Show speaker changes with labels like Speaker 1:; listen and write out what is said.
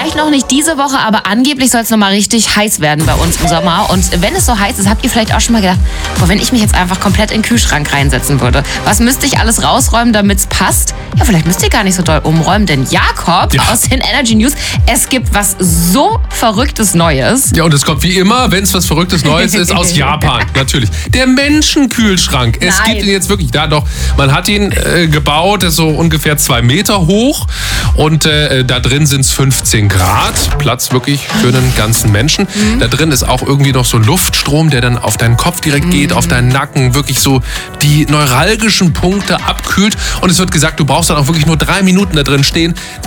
Speaker 1: Vielleicht noch nicht diese Woche, aber angeblich soll es nochmal richtig heiß werden bei uns im Sommer. Und wenn es so heiß ist, habt ihr vielleicht auch schon mal gedacht, boah, wenn ich mich jetzt einfach komplett in den Kühlschrank reinsetzen würde, was müsste ich alles rausräumen, damit es passt? Ja, vielleicht müsst ihr gar nicht so doll umräumen, denn Jakob aus den Energy News, es gibt was so Verrücktes Neues.
Speaker 2: Ja, und es kommt wie immer, wenn es was Verrücktes Neues ist, aus Japan, natürlich. Der Menschenkühlschrank. Es
Speaker 1: Nein.
Speaker 2: gibt ihn jetzt wirklich, ja doch, man hat ihn gebaut, ist so ungefähr 2 Meter hoch und da drin sind es 15 Grad, Platz wirklich für einen ganzen Menschen. Da drin ist auch irgendwie noch so Luftstrom, der dann auf deinen Kopf direkt geht, auf deinen Nacken, wirklich so die neuralgischen Punkte abkühlt und es wird gesagt, du brauchst dann auch wirklich nur 3 Minuten da drin stehen.